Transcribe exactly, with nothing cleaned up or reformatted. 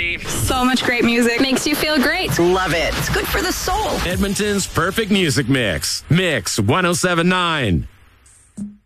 party. So much great music. Makes you feel great. Love it. It's good for the soul. Edmonton's perfect music mix. Mix one oh seven point nine.